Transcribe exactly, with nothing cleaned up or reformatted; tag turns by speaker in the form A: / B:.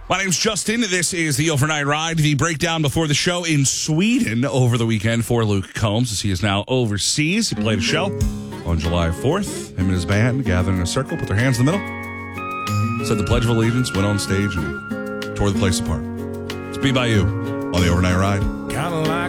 A: My name's Justin. This is the Overnight Ride, the breakdown before the show in Sweden over the weekend for Luke Combs, as he is now overseas. He played a show on July fourth. Him and his band gathered in a circle, put their hands in the middle, said the Pledge of Allegiance, went on stage, and tore the place apart. It's Be By You on the Overnight Ride.
B: Kind of like